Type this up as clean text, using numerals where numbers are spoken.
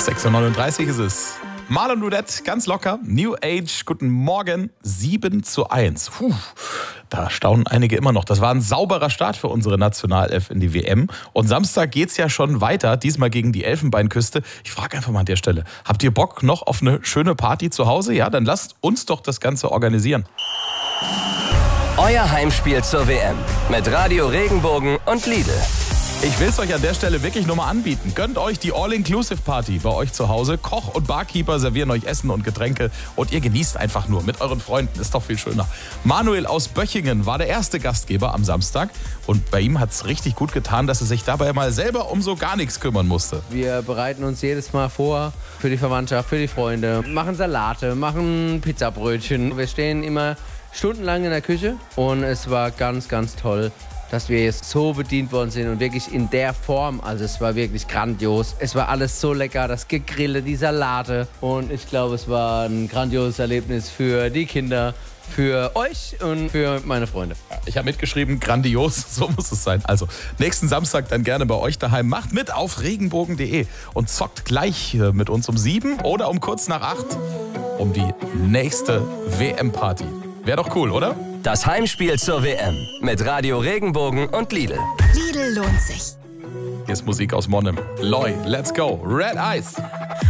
6:39 ist es. Marlon Dudette, ganz locker. New Age, guten Morgen. 7:1. Da staunen einige immer noch. Das war ein sauberer Start für unsere Nationalelf in die WM. Und Samstag geht's ja schon weiter, diesmal gegen die Elfenbeinküste. Ich frage einfach mal an der Stelle, habt ihr Bock noch auf eine schöne Party zu Hause? Ja, dann lasst uns doch das Ganze organisieren. Euer Heimspiel zur WM mit Radio Regenbogen und Lidl. Ich will es euch an der Stelle wirklich nur mal anbieten. Gönnt euch die All-Inclusive-Party bei euch zu Hause. Koch und Barkeeper servieren euch Essen und Getränke und ihr genießt einfach nur mit euren Freunden. Ist doch viel schöner. Manuel aus Böchingen war der erste Gastgeber am Samstag und bei ihm hat es richtig gut getan, dass er sich dabei mal selber um so gar nichts kümmern musste. Wir bereiten uns jedes Mal vor für die Verwandtschaft, für die Freunde, machen Salate, machen Pizzabrötchen. Wir stehen immer stundenlang in der Küche und es war ganz, ganz toll, dass wir jetzt so bedient worden sind und wirklich in der Form, also es war wirklich grandios. Es war alles so lecker, das Gegrillte, die Salate und ich glaube, es war ein grandioses Erlebnis für die Kinder, für euch und für meine Freunde. Ich habe mitgeschrieben, grandios, so muss es sein. Also nächsten Samstag dann gerne bei euch daheim. Macht mit auf regenbogen.de und zockt gleich mit uns um 7 oder um kurz nach 8 um die nächste WM-Party. Wäre doch cool, oder? Das Heimspiel zur WM mit Radio Regenbogen und Lidl. Lidl lohnt sich. Hier ist Musik aus Monnem. Loi, let's go. Red Eyes.